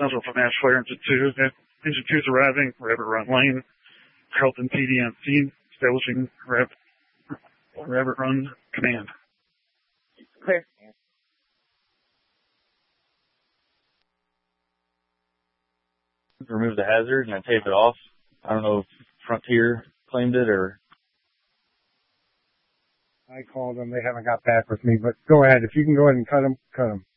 Central FNAF Flare Engine 2. Engine 2 is arriving. Rabbit Run Lane. Carlton PD on scene. Establishing Rabbit Run command. Clear. Remove the hazard and then tape it off. I don't know if Frontier claimed it or... I called them. They haven't got back with me, but go ahead. If you can go ahead and cut them, cut them.